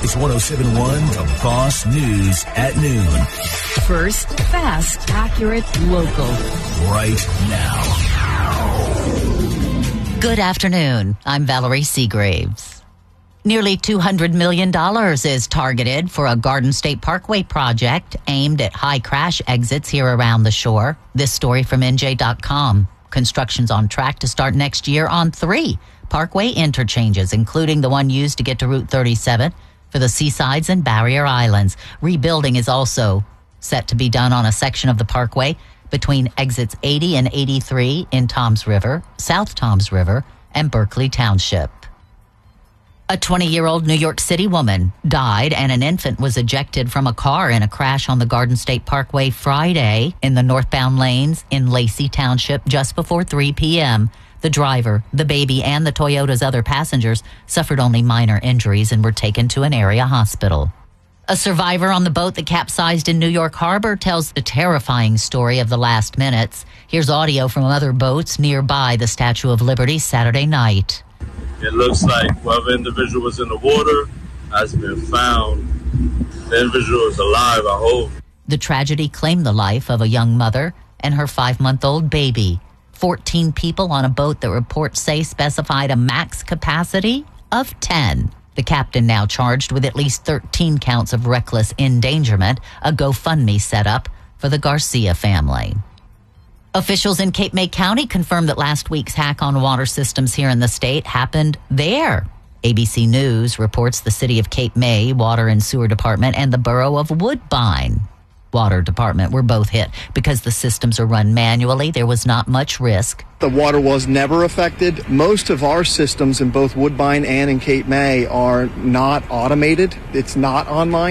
It's 107.1 The Boss News at noon. First, fast, accurate, local. Right now. Good afternoon. I'm Valerie Seagraves. Nearly $200 million is targeted for a Garden State Parkway project aimed at high crash exits here around the shore. This story from NJ.com. Construction's on track to start next year on 3 Parkway interchanges, including the one used to get to Route 37 for the Seasides and Barrier Islands. Rebuilding is also set to be done on a section of the Parkway between exits 80 and 83 in Toms River, South Toms River, and Berkeley Township. A 20-year-old New York City woman died and an infant was ejected from a car in a crash on the Garden State Parkway Friday in the northbound lanes in Lacey Township just before 3 p.m. The driver, the baby, and the Toyota's other passengers suffered only minor injuries and were taken to an area hospital. A survivor on the boat that capsized in New York Harbor tells the terrifying story of the last minutes. Here's audio from other boats nearby the Statue of Liberty Saturday night. It looks like whoever individual was in the water has been found. The individual is alive, I hope. The tragedy claimed the life of a young mother and her 5-month-old baby. 14 people on a boat that reports say specified a max capacity of 10. The captain now charged with at least 13 counts of reckless endangerment, a GoFundMe set up for the Garcia family. Officials in Cape May County confirmed that last week's hack on water systems here in the state happened there. ABC News reports the city of Cape May Water and Sewer Department and the borough of Woodbine Water Department were both hit. Because the systems are run manually, there was not much risk. The water was never affected. Most of our systems in both Woodbine and in Cape May are not automated. It's not online.